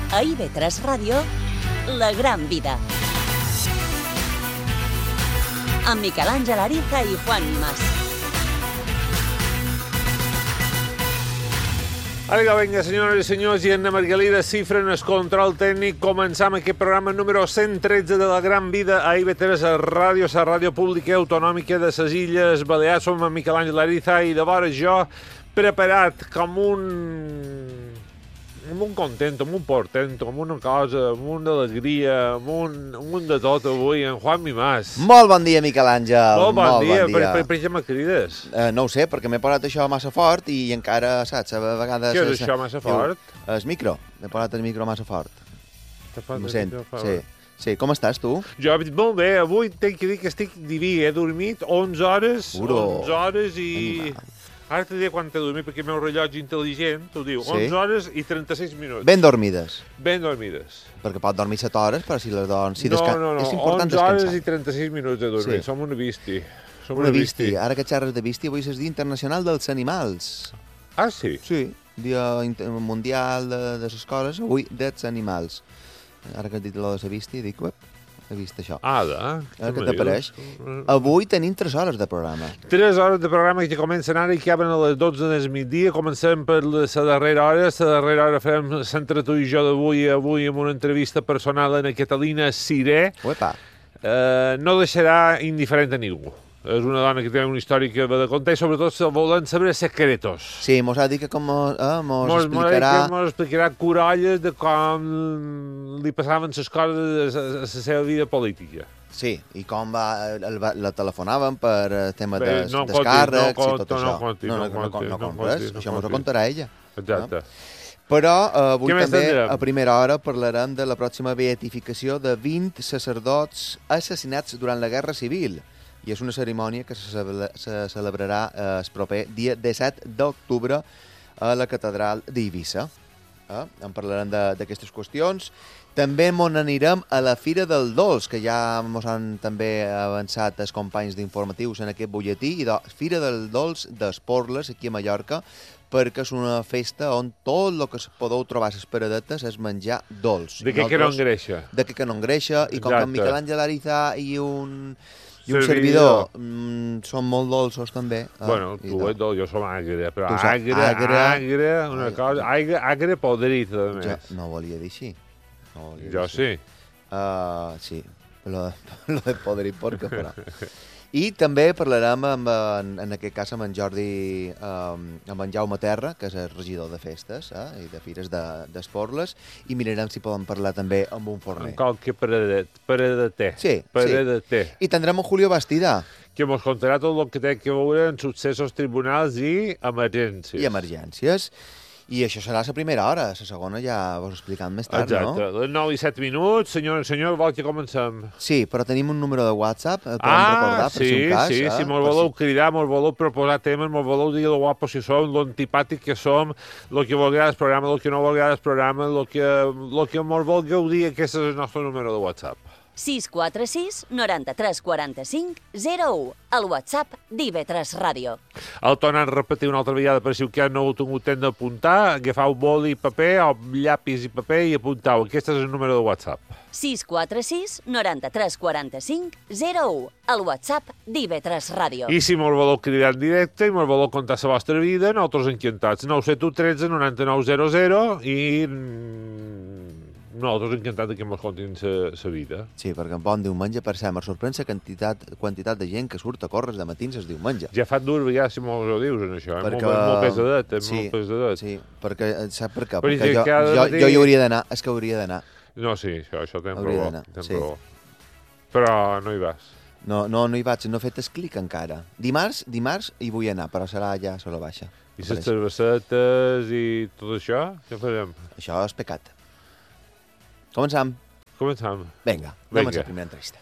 A IB3 Ràdio, La Gran Vida. Amb Miquel Àngel Ariza i Juan Mas. Vinga, senyores i senyors, i Anna Margalida Cifra en el control tècnic. Començam aquest programa número 113 de La Gran Vida a IB3 Ràdio, la ràdio pública autonòmica de les Illes Balears. Som amb Miquel Àngel Ariza i de vora jo, preparat com un content, amb un portent, amb una cosa, amb una alegria, amb un de tot avui, en Juan Mas. Molt bon dia, Miquel Àngel. Molt bon dia. Per què me crides? No ho sé, perquè m'he posat això massa fort i encara, saps, a vegades... Què és això massa fort? El micro. M'he posat el micro massa fort. T'ha posat el micro fort? Sí. Com estàs, tu? Jo, molt bé. Avui tinc que dir que estic diví. He dormit 11 hores. Uro. 11 hores i... Ara t'he dit quan t'he dormit, perquè el meu rellotge intel·ligent t'ho diu. Sí? 11 hores i 36 minuts. Ben dormides. Ben dormides. Perquè pot dormir 7 hores, però si les dorms... Si no, és important 11 hores descansar. i 36 minuts he dormit. Sí. Som una visti. Una visti. Ara que xerres de visti, avui és el Dia Internacional dels Animals. Ah, sí? Sí, Dia Mundial de les coses, avui dels animals. Ara que has dit allò de la visti, dic, he vist això. Què te pareix? Avui tenim 3 hores de programa. 3 hores de programa que comencen ara i que acaben a les 12 del migdia. Comencem per la darrera hora. La darrera hora farem l'entre tu i jo d'avui amb una entrevista personal a Catalina Siré. Uepa. No deixarà indiferent a ningú. És una dona que té una història que va de contar i sobretot volen saber secretos. Sí, mos ha dit que mos explicarà... Mos explicarà corolles de com li passaven les coses a la seva vida política. Sí, i com la telefonaven per tema de descàrrecs i tot això. No contes, això mos ho contarà ella. Exacte. Però avui també, a primera hora, parlarem de la pròxima beatificació de 20 sacerdots assassinats durant la Guerra Civil. I és una cerimònia que se celebrarà el proper dia 17 d'octubre a la catedral d'Eivissa. En parlarem d'aquestes qüestions. També n'anirem a la Fira del Dolç, que ja ens han també avançat els companys d'informatius en aquest butlletí, i la Fira del Dolç d'Esporles, aquí a Mallorca, perquè és una festa on tot el que podeu trobar a les paradetes és menjar dolç. De què que no engreixa. De què que no engreixa, i com que en Miquel Àngel Ariza i un servidor són molt dolços també. Bueno, tu ets dolç, jo som agre, però agre, una cosa, agre podrit, a més. No volia dir així. Jo sí. Sí, lo de podrit porca, però... I també parlarem en aquest cas amb en Jordi, amb en Jaume Terra, que és el regidor de festes i de fires d'Esporles, i mirarem si podem parlar també amb un forner. Amb qualque paradeter. Sí. I tindrem en Julio Bastida, que ens contarà tot el que té que veure en successos tribunals i emergències. I això serà la primera hora, la segona ja vos explicam més tard, no? Exacte, 9 i 7 minuts, senyor, vol que comencem? Sí, però tenim un número de WhatsApp, el podem recordar, per si un cas. Sí, mos voleu cridar, mos voleu proposar temes, mos voleu dir lo guapos que som, lo antipàtic que som, lo que vol agradar el programa, lo que no vol agradar el programa, lo que mos volgueu dir, aquest és el nostre número de WhatsApp. 646 93 45 01, el WhatsApp d'IB3 Ràdio. El tornant a repetir una altra vegada per si que no heu tingut temps d'apuntar, agafau boli i paper o llapis i paper i apuntau. Aquest és el número de WhatsApp. 646 93 45 01, el WhatsApp d'IB3 Ràdio. I si mos voleu cridar en directe i mos voleu contar la vostra vida, nosaltres encantats. 971 13 99 00 i... nosaltres encantats que ens contin la vida. Sí, perquè en bon diumenge, per cert, me sorprèn la quantitat de gent que surt a córrer de matins el diumenge. Ja fa dur vegades si mos ho dius, això, molt pesadet, molt pesadet. Sí, perquè, sap per què? Perquè jo hi hauria d'anar, és que hauria d'anar. No, sí, això tens raó. Però no hi vas. No hi vaig, no he fet el clic encara. Dimarts hi vull anar, però serà ja a la baixa. I les cervesetes i tot això, què farem? Això és pecat. Començam. Vinga, anem a la primera entrevista.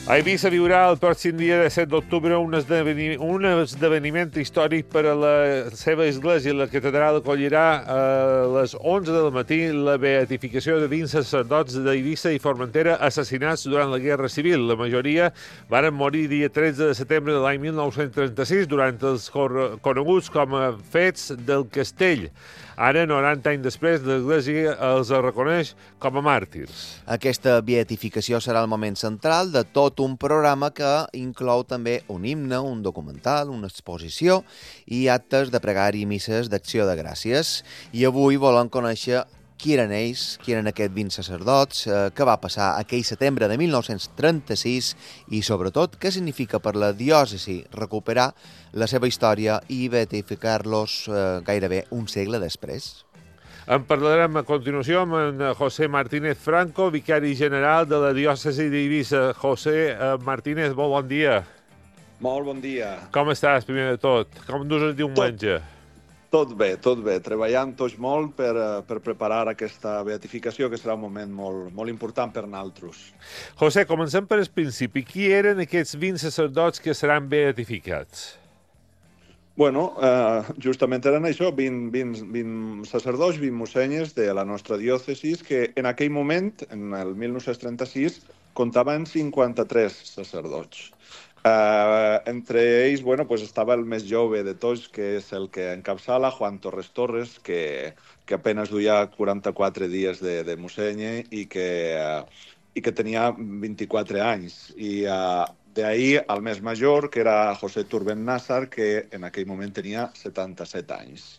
A Eivissa viurà el pròxim dia de 7 d'octubre un esdeveniment històric per a la seva església. La catedral acollirà a les 11 del matí la beatificació de 20 sacerdots d'Eivissa i Formentera assassinats durant la Guerra Civil. La majoria varen morir dia 13 de setembre de l'any 1936 durant els coneguts com a Fets del Castell. Ara, 90 anys després, l'Església els reconeix com a màrtirs. Aquesta beatificació serà el moment central de tot un programa que inclou també un himne, un documental, una exposició i actes de pregària i misses d'acció de gràcies. I avui volem conèixer qui eren ells, qui eren aquests 20 sacerdots, què va passar aquell setembre de 1936 i, sobretot, què significa per la diòcesi recuperar la seva història i beatificar-los gairebé un segle després. En parlarem a continuació amb en José Martínez Franco, vicari general de la diòcesi d'Eivissa. José Martínez, molt bon dia. Molt bon dia. Com estàs, primer de tot? Com dus el diumenge? Tot bé. Treballant tots molt per preparar aquesta beatificació, que serà un moment molt important per nosaltres. José, comencem per el principi. Qui eren aquests 20 sacerdots que seran beatificats? Bueno, justament eren això, 20 sacerdots, 20 mussenyes de la nostra diòcesis, que en aquell moment, en el 1936, comptaven 53 sacerdots. Entre ells, estava el més jove de tots, que és el que encapçala, Juan Torres Torres, que apenas duia 44 dies de mussenye i que tenia 24 anys. I d'ahir el més major, que era José Turben Nazar, que en aquell moment tenia 77 anys.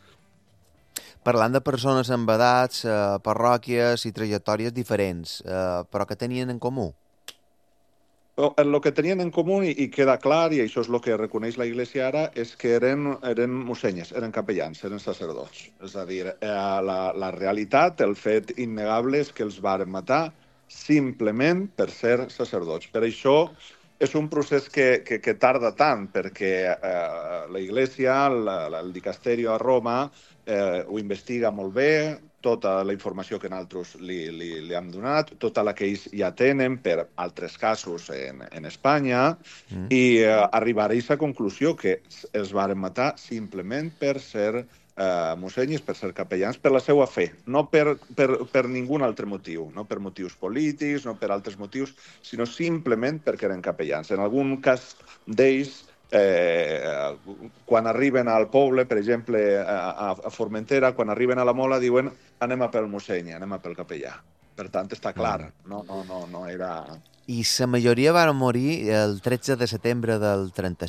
Parlant de persones amb edats, parròquies i trajectòries diferents, però què tenien en comú? El que tenien en comú, i queda clar, i això és el que reconeix la Iglesia ara, és que eren mussenyes, eren capellans, eren sacerdots. És a dir, la realitat, el fet innegable és que els varen matar simplement per ser sacerdots. Per això és un procés que tarda tant, perquè la Iglesia, el dicasterio a Roma, ho investiga molt bé, tota la informació que nosaltres li hem donat, tota la que ells ja tenen per altres casos en Espanya, i arribar a aquesta conclusió que els varen matar simplement per ser mussenyes, per ser capellans, per la seva fe, no per ningú altre motiu, no per motius polítics, no per altres motius, sinó simplement perquè eren capellans. En algun cas d'ells, quan arriben al poble, per exemple, a Formentera, quan arriben a la Mola, diuen anem a pel mosseny, anem a pel capellà. Per tant, està clar, no era... I la majoria van morir el 13 de setembre del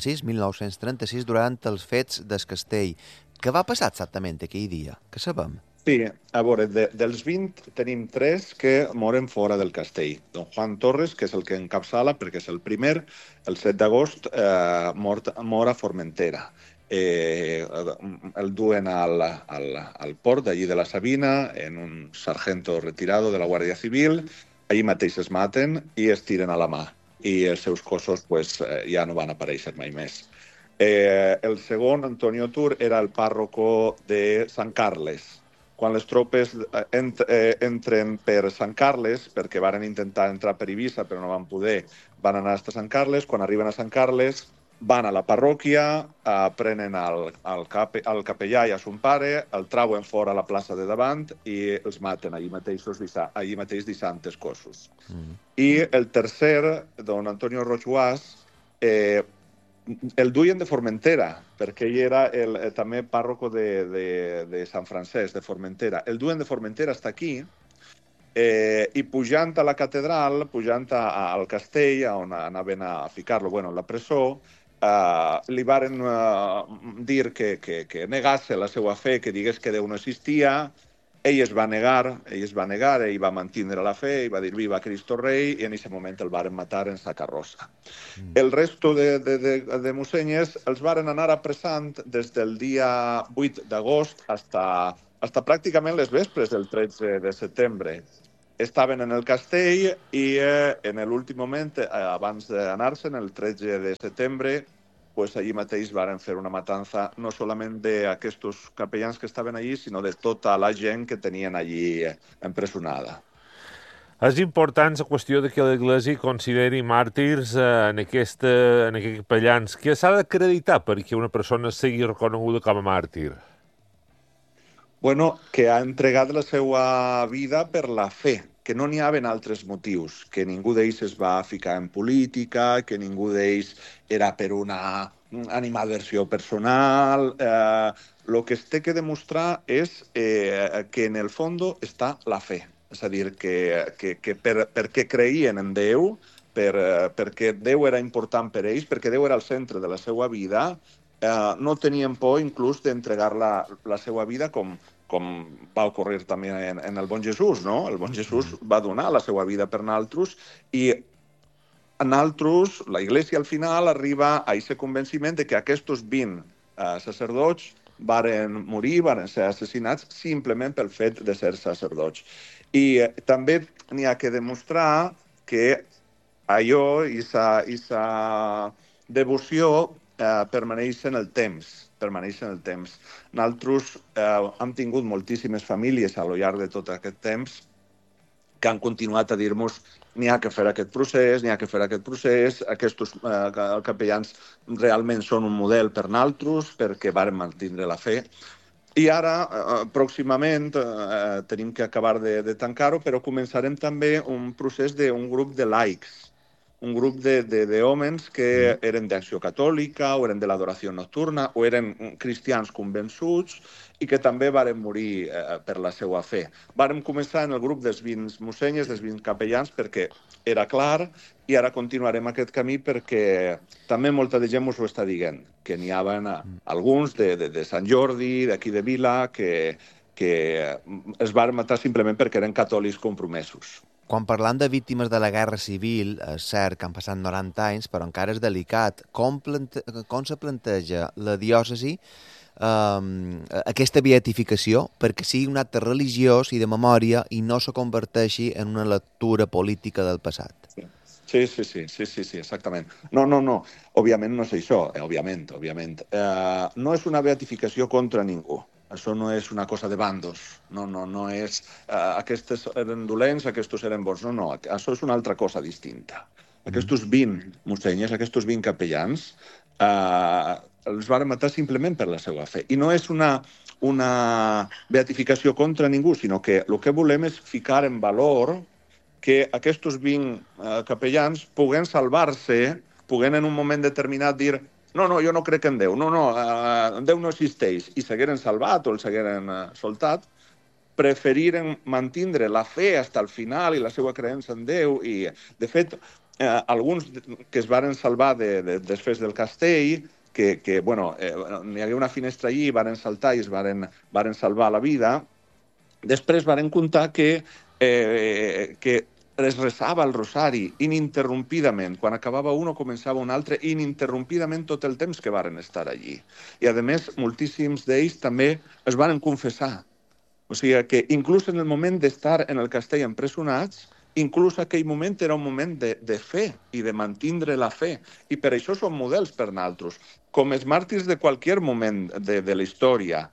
1936, durant els fets del Castell. Què va passar exactament aquell dia? Què sabem? Sí, a veure, dels 20 tenim 3 que moren fora del castell. Don Juan Torres, que és el que encapçala, perquè és el primer, el 7 d'agost mor a Formentera. El duen al port d'allí de la Sabina, en un sargento retirado de la Guàrdia Civil. Allí mateix es maten i es tiren a la mà. I els seus cossos ja no van aparèixer mai més. El segon, Antonio Tur, era el pàrroco de Sant Carles. Quan les tropes entren per Sant Carles, perquè varen intentar entrar per Eivissa però no van poder, van anar a Sant Carles. Quan arriben a Sant Carles, van a la parròquia, prenen el capellà i a son pare, el trauen fora a la plaça de davant i els maten allí mateix deixant els cossos. I el tercer, don Antonio Rochuàs, el duien de Formentera, perquè ell era també pàrroco de Sant Francesc, de Formentera. El duien de Formentera està aquí, i pujant a la catedral, pujant al castell, on anaven a ficar-lo, en la presó, li varen dir que negase la seva fe, que digués que Déu no existia. Ell es va negar, ell va mantindre la fe, ell va dir viva Cristo Rei, i en aquest moment el varen matar en sa carrossa. El resto de mussenyes els varen anar apressant des del dia 8 d'agost fins pràcticament les vespres del 13 de setembre. Estaven en el castell i en l'últim moment, abans d'anar-se'n, el 13 de setembre, allí mateix varen fer una matança no solament d'aquests capellans que estaven allí, sinó de tota la gent que tenien allí empresonada. És important la qüestió de que l'Església consideri màrtirs en aquests capellans. Què s'ha d'acreditar perquè una persona sigui reconeguda com a màrtir? Bueno, que ha entregat la seva vida per la fe, que no n'hi havia altres motius, que ningú d'ells es va ficar en política, que ningú d'ells era per una animadversió personal. Lo que es té que demostrar és que en el fons està la fe. És a dir, que perquè creien en Déu, perquè Déu era important per ells, perquè Déu era el centre de la seva vida, no tenien por inclús d'entregar la seva vida com va ocorrir també en el bon Jesús, no? El bon Jesús va donar la seva vida per nosaltres i nosaltres, la Iglésia al final arriba a aquest convenciment de que aquests 20 sacerdots varen morir, varen ser assassinats simplement pel fet de ser sacerdots. I també n'hi ha que demostrar que allò, aquesta devoció, permaneix en el temps. Nosaltres hem tingut moltíssimes famílies a lo llarg de tot aquest temps que han continuat a dir-nos n'hi ha que fer aquest procés, aquests capellans realment són un model per nosaltres perquè varen mantindre la fe. I ara, pròximament, tenim que acabar de tancar-ho, però començarem també un procés d'un grup de laics, un grup d'homes que eren d'acció catòlica, o eren de l'adoració nocturna, o eren cristians convençuts, i que també varen morir per la seva fe. Vàrem començar en el grup dels 20 mussenyes, dels 20 capellans, perquè era clar, i ara continuarem aquest camí perquè també molta de gent us ho està dient, que n'hi havia alguns de Sant Jordi, d'aquí de Vila, que es van matar simplement perquè eren catòlics compromesos. Quan parlant de víctimes de la Guerra Civil, és cert que han passat 90 anys, però encara és delicat. Com se planteja la diòcesi aquesta beatificació perquè sigui un acte religiós i de memòria i no se converteixi en una lectura política del passat? Sí, exactament. No, òbviament no és això, òbviament. No és una beatificació contra ningú. Això no és una cosa de bandos. No és aquests eren dolents, aquests eren bons. No, això és una altra cosa distinta. Aquests 20 mussenyes, aquests 20 capellans, els van matar simplement per la seva fe. I no és una beatificació contra ningú, sinó que el que volem és ficar en valor que aquests 20 capellans puguen salvar-se, puguen en un moment determinat dir no, jo no crec en Déu, Déu no existeix, i s'hagueren salvat o els hagueren soltat, preferiren mantindre la fe fins al final i la seva creença en Déu. I, de fet, alguns que es varen salvar després del castell, que n'hi havia una finestra allí, varen saltar i es varen salvar la vida, després varen contar que es resava el rosari ininterrompidament. Quan acabava un o començava un altre, ininterrompidament tot el temps que varen estar allí. I, a més, moltíssims d'ells també es varen confessar. O sigui que, inclús en el moment d'estar en el castell empresonats, inclús aquell moment era un moment de fe i de mantindre la fe. I per això són models per nosaltres. Com els màrtirs de qualsevol moment de la història,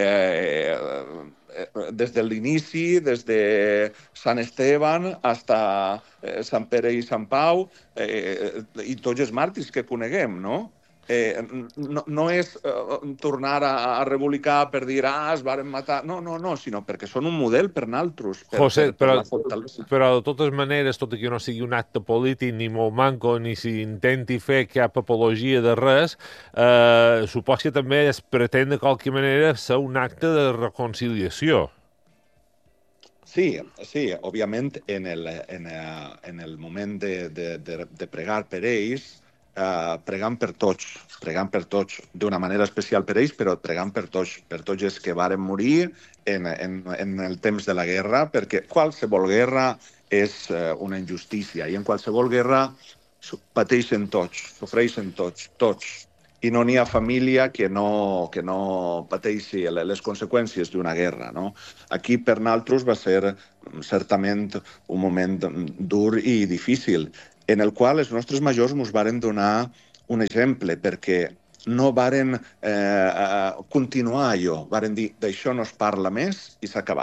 des de l'inici, des de Sant Esteban fins a Sant Pere i Sant Pau, i tots els màrtirs que coneguem, no? No és tornar a rebolicar per dir es varen matar. No, sinó perquè són un model per nosaltres. José, però de totes maneres, tot i que no sigui un acte polític ni molt manco, ni s'intenti fer cap apologia de res, supos que també es pretén de qualque manera ser un acte de reconciliació. Sí, òbviament en el moment de pregar per ells, pregant per tots, d'una manera especial per ells, però pregant per tots els que varen morir en el temps de la guerra, perquè qualsevol guerra és una injustícia, i en qualsevol guerra pateixen tots, sofreixen tots, i no n'hi ha família que no pateixi les conseqüències d'una guerra, no? Aquí per nosaltres va ser certament un moment dur i difícil, en el qual els nostres majors ens varen donar un exemple, perquè no varen continuar allò, varen dir d'això no es parla més i s'ha acabat.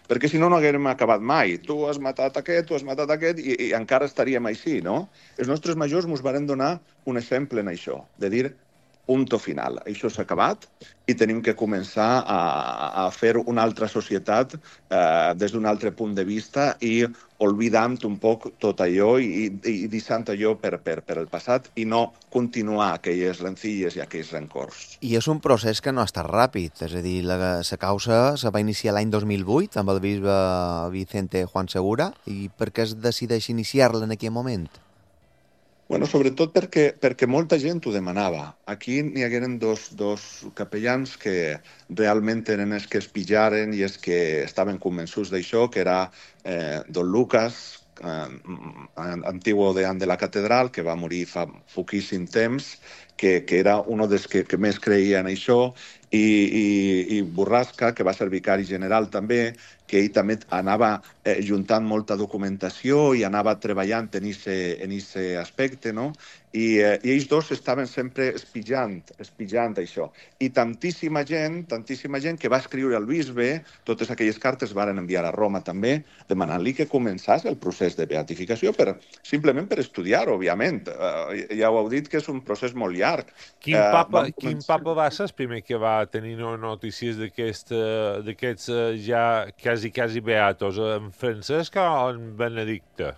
perquè si no, no haguérem acabat mai. Tu has matat aquest, i encara estaríem així, no? Els nostres majors ens varen donar un exemple en això, de dir punto final. Això s'ha acabat i tenim que començar a fer una altra societat des d'un altre punt de vista i oblidant un poc tot allò i deixant allò per el passat i no continuar aquelles rencilles i aquells rencors. I és un procés que no ha estat ràpid, és a dir, la causa se va iniciar l'any 2008 amb el bisbe Vicente Juan Segura, i per què es decideix iniciar-la en aquell moment? Bueno, sobretot perquè molta gent ho demanava. Aquí n'hi hagueren dos capellans que realment eren els que es pillaren i els que estaven convençuts d'això, que era don Lucas, antiguo deán de la catedral, que va morir fa poquíssim temps, que era un dels que més creia en això, i Borrasca, que va ser vicari general també, que ell també anava juntant molta documentació i anava treballant en aquest aspecte, no? I ells dos estaven sempre espitjant això. I tantíssima gent que va escriure al bisbe, totes aquelles cartes varen enviar a Roma també, demanant-li que començés el procés de beatificació, simplement per estudiar, òbviament. Ja ho heu dit que és un procés molt llarg. Quin papa va ser el primer que va tenir notícies d'aquests ja quasi beatos? En Francesc o en Benedicte?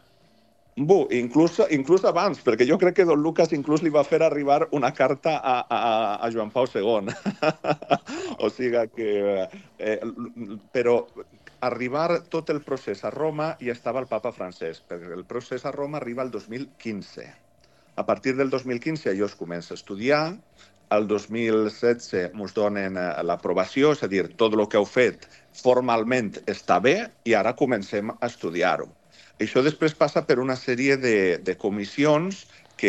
Inclús abans, perquè jo crec que don Lucas inclús li va fer arribar una carta a Joan Pau II. O sigui que... Però arribar tot el procés a Roma ja estava el papa Francesc, perquè el procés a Roma arriba el 2015. A partir del 2015 jo es comença a estudiar, el 2016 ens donen l'aprovació, és a dir, tot el que heu fet formalment està bé i ara comencem a estudiar-ho. Això després passa per una sèrie de comissions,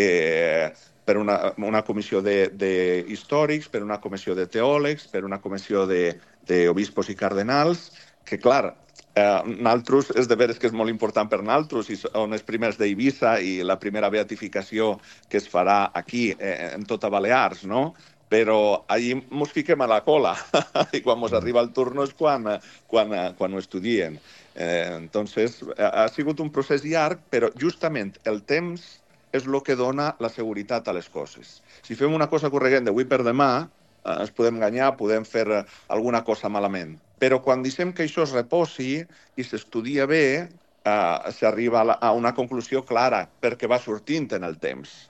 per una comissió d'històrics, per una comissió de teòlegs, per una comissió d'obispos i cardenals, que, clar, nosaltres és de veres que és molt important per nosaltres i són els primers d'Eivissa i la primera beatificació que es farà aquí, en tota Balears, no? Però allí ens fiquem a la cola i quan ens arriba el turno és quan ho estudien. Entonces, ha sigut un procés llarg, però justament el temps és el que dona la seguretat a les coses. Si fem una cosa corregent d'avui per demà, ens podem enganyar, podem fer alguna cosa malament. Però quan deixem que això es reposi i s'estudia bé, s'arriba a una conclusió clara, perquè va sortint en el temps.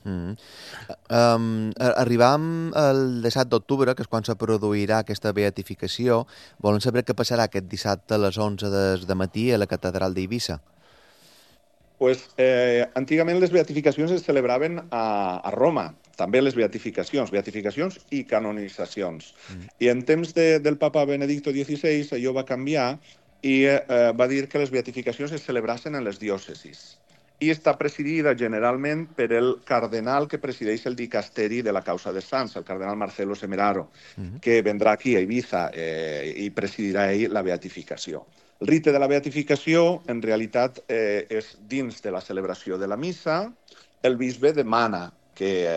Arribam el 17 d'octubre, que és quan se produirà aquesta beatificació. Volem saber què passarà aquest dissabte a les 11 de matí a la catedral d'Eivissa. Antigament les beatificacions es celebraven a Roma, també les beatificacions i canonitzacions. I en temps del papa Benedicto XVI allò va canviar i va dir que les beatificacions es celebrassen en les diòcesis. I està presidida generalment per el cardenal que presideix el dicasteri de la causa de Sants, el cardenal Marcelo Semeraro, que vendrà aquí a Eivissa i presidirà ell la beatificació. El rite de la beatificació, en realitat, és dins de la celebració de la missa. El bisbe demana que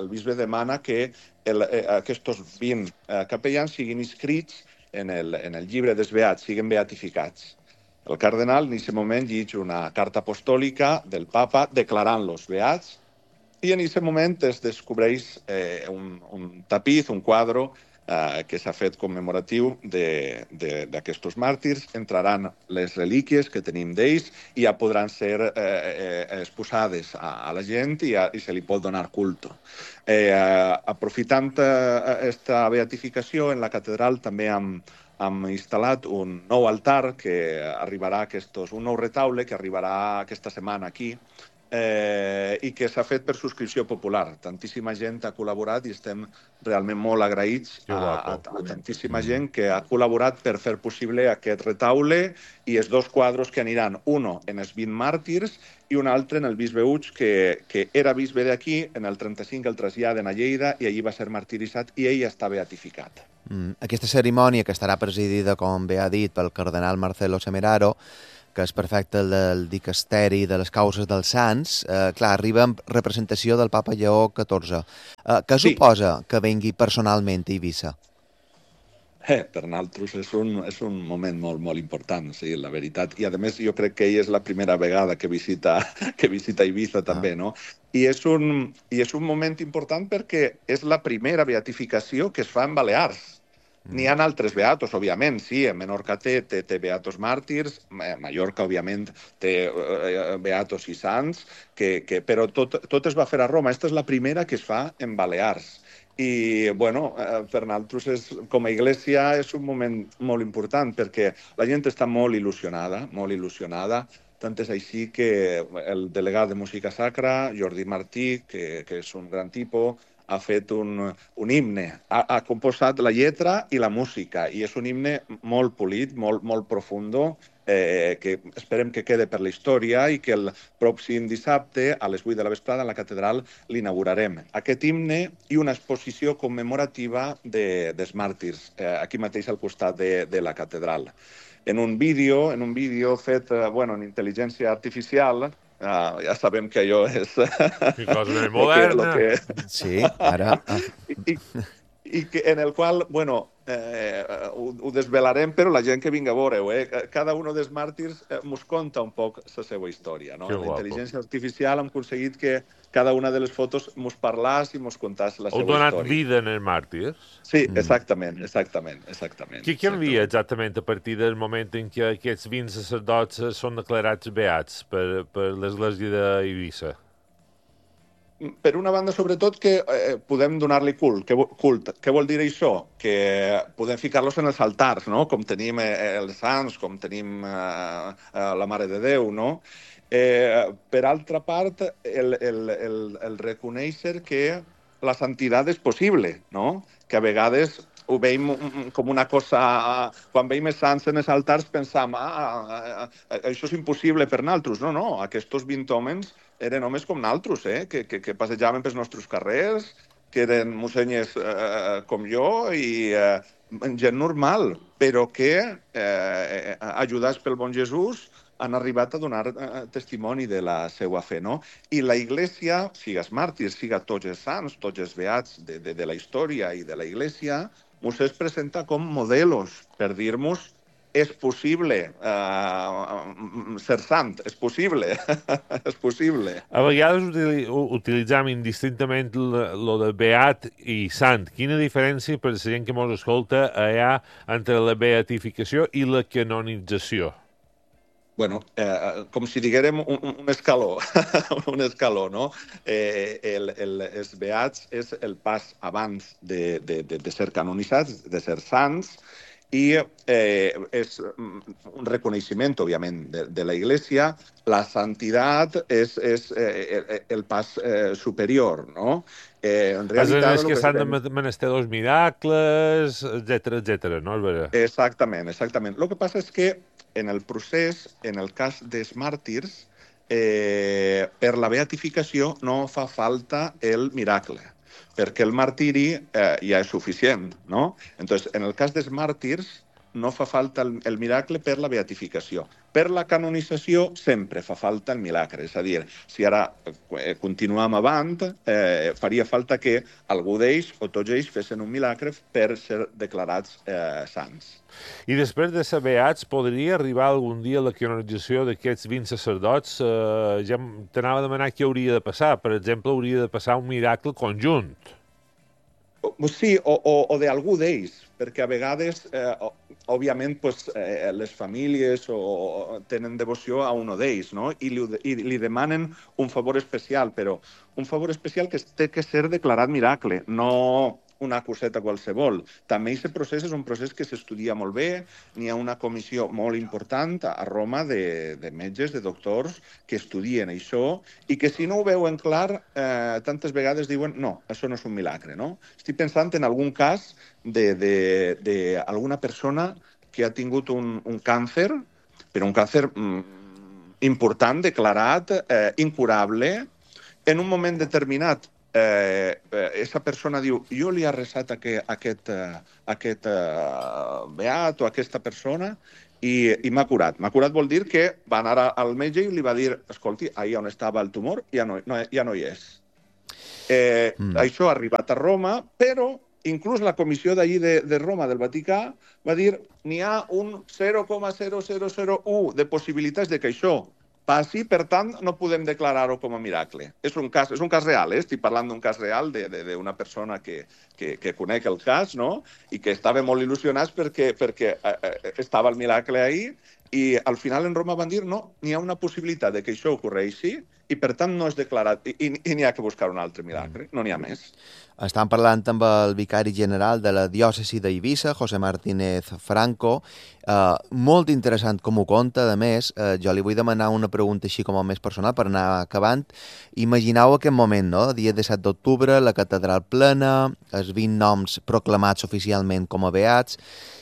aquests 20 capellans siguin inscrits en el llibre dels beats, siguin beatificats. El cardenal en aquest moment llegeix una carta apostòlica del papa declarant-los beats i en aquest moment es descobreix un tapiz, un quadre que s'ha fet commemoratiu d'aquests màrtirs. Entraran les relíquies que tenim d'ells i ja podran ser exposades a la gent i se li pot donar culte. Aprofitant aquesta beatificació, en la catedral també hem instal·lat un nou altar que arribarà, un nou retaule que arribarà aquesta setmana aquí i que s'ha fet per subscripció popular. Tantíssima gent ha col·laborat i estem realment molt agraïts a tantíssima gent que ha col·laborat per fer possible aquest retaule i els dos quadres que aniran, un en els 20 màrtirs i un altre en el bisbe Uig, que era bisbe d'aquí, en el 35 el traslladen a Lleida i allí va ser martiritzat i ell està beatificat. Aquesta cerimònia, que estarà presidida, com bé ha dit, pel cardenal Marcelo Semeraro, que és prefecte del dicasteri de les causes dels sants, arriba en representació del papa Lleó XIV. Què suposa que vengui personalment a Eivissa? Per nosaltres és un moment molt, molt important, sí, la veritat. I, a més, jo crec que ell és la primera vegada que visita Ibiza també, no? I és un moment important perquè és la primera beatificació que es fa en Balears. N'hi ha altres beatos, òbviament, sí, en Menorca té beatos màrtirs, Mallorca, òbviament, té beatos i sants, però tot es va fer a Roma. Aquesta és la primera que es fa en Balears. I, bueno, per nosaltres, com a Iglesia, és un moment molt important perquè la gent està molt il·lusionada, molt il·lusionada. Tant és així que el delegat de música sacra, Jordi Martí, que és un gran tipus, ha fet un himne. Ha composat la lletra i la música, i és un himne molt polit, molt profundo, que esperem que quede per la història i que el pròxim dissabte, a les 8 de la vesprada, a la catedral l'inaugurarem. Aquest himne i una exposició commemorativa dels màrtirs, aquí mateix al costat de la catedral. En un vídeo fet en intel·ligència artificial, ja sabem que allò és... Que cosa més moderna. Sí, ara... I en el qual, ho desvelarem, però la gent que vingui a veure-ho, cada un dels màrtirs mos conta un poc la seva història, no? La intel·ligència artificial hem aconseguit que cada una de les fotos mos parlàs i mos contàs la seva història. Heu donat vida en els màrtirs? Sí, exactament. Què canvia exactament a partir del moment en què aquests 20 sacerdots són declarats beats per l'Església d'Eivissa? Per una banda, sobretot, que podem donar-li cult. Què vol dir això? Que podem ficar-los en els altars, no? Com tenim els sants, com tenim la Mare de Déu, no? Per altra part, el reconèixer que la santidad és possible, no? Que a vegades ho veiem com una cosa... Quan veiem els sants en els altars pensam això és impossible per nosaltres. No, aquests 20 homes eren homes com nosaltres, que passejaven pels nostres carrers, que eren mussenyes com jo i gent normal, però que, ajudats pel bon Jesús, han arribat a donar testimoni de la seva fe, no? I la Iglesia, siga els màrtirs, siga tots els sants, tots els beats de la història i de la Iglesia, ens es presenta com modelos per dir-nos és possible ser sant, és possible, és possible. A vegades utilitzam indistintament lo de beat i sant. Quina diferència, per la gent que ens escolta, hi ha entre la beatificació i la canonització? Com si diguérem un escaló, no? Els beats és el pas abans de ser canonitzats, de ser sants, i és un reconeixement, òbviament, de la Iglesia. La santidad és el pas superior, no? En realitat, és que s'han de menester dos miracles, etcètera, no? Exactament. El que passa és que en el procés, en el cas dels màrtirs, per la beatificació no fa falta el miracle, perquè el martiri ja és suficient, no? Entonces, en el cas dels màrtirs no fa falta el miracle per la beatificació. Per la canonització sempre fa falta el miracle. És a dir, si ara continuem avant, faria falta que algú d'ells o tots ells fessin un miracle per ser declarats sants. I després de ser beats, podria arribar algun dia la canonització d'aquests 20 sacerdots? Ja t'anava a demanar què hauria de passar. Per exemple, hauria de passar un miracle conjunt. Sí, o d'algú d'ells, perquè a vegades, òbviament, les famílies tenen devoció a un d'ells, no? I li demanen un favor especial, però un favor especial que té que ser declarat miracle, no una coseta qualsevol. També aquest procés és un procés que s'estudia molt bé, n'hi ha una comissió molt important a Roma de metges, de doctors, que estudien això, i que si no ho veuen clar, tantes vegades diuen no, això no és un miracle, no? Estic pensant en algun cas d'alguna persona que ha tingut un càncer, però un càncer important, declarat, incurable, en un moment determinat. Esa persona diu, jo li he resat aquest beat o aquesta persona i m'ha curat. M'ha curat vol dir que va anar al metge i li va dir, escolti, allà on estava el tumor ja no hi és. Això ha arribat a Roma, però inclús la comissió d'allí de Roma, del Vaticà, va dir n'hi ha un 0,0001 de possibilitats de que això passi, per tant, no podem declarar-ho com a miracle. És un cas real, estic parlant d'un cas real d'una persona que conec el cas, no? I que estava molt il·lusionat perquè estava el miracle ahir, i al final en Roma van dir no, n'hi ha una possibilitat de que això ocorreixi i per tant no és declarat i n'hi ha que buscar un altre miracle, no n'hi ha més. Estan parlant amb el vicari general de la diòcesi d'Eivissa, José Martínez Franco. Molt interessant com ho conta. A més, jo li vull demanar una pregunta així com a més personal per anar acabant. Imagineu aquest moment, no? Dia 17 d'octubre, la catedral plena, els 20 noms proclamats oficialment com a beats.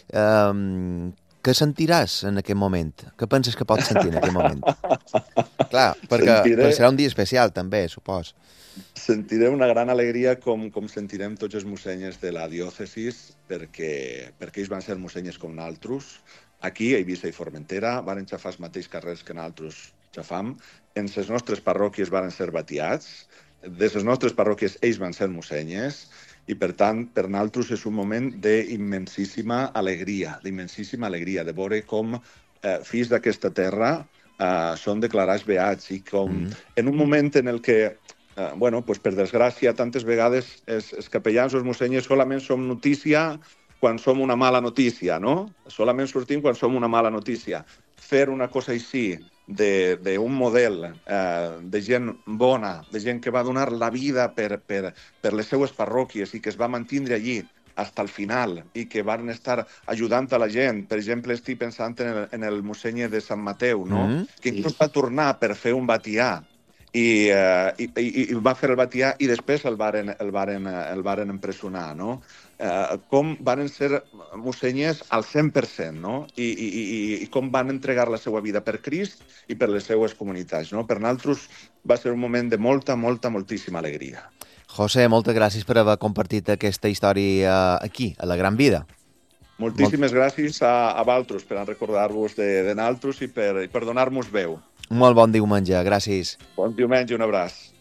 Què sentiràs en aquest moment? Què penses que pots sentir en aquest moment? Clar, perquè serà un dia especial també, supos. Sentiré una gran alegria com sentirem tots els mussenyes de la diòcesis perquè ells van ser mussenyes com nosaltres. Aquí, a Eivissa i Formentera, van xafar els mateixos carrers que nosaltres xafam. En les nostres parròquies van ser batiats. Des les nostres parròquies ells van ser mussenyes. I, per tant, per nosaltres és un moment d'immensíssima alegria, de veure com fills d'aquesta terra són declarats beats i com en un moment en el que, per desgràcia, tantes vegades els capellans o els mussenyes solament som notícia quan som una mala notícia, no? Solament sortim quan som una mala notícia. Fer una cosa així, d'un model de gent bona, de gent que va donar la vida per les seues parròquies i que es va mantindre allí fins al final i que van estar ajudant a la gent. Per exemple, estic pensant en el mussenye de Sant Mateu, no? Que inclús va tornar per fer un batià i va fer el batià i després el varen empresonar, no? Com van ser mussenyers al 100%, no? I com van entregar la seva vida per Crist i per les seues comunitats, no? Per nosaltres va ser un moment de moltíssima alegria. José, moltes gràcies per haver compartit aquesta història aquí, a la Gran Vida. Moltíssimes gràcies a vosaltres per recordar-vos de nosaltres i per donar-nos veu. Molt bon diumenge, gràcies. Bon diumenge, un abraç.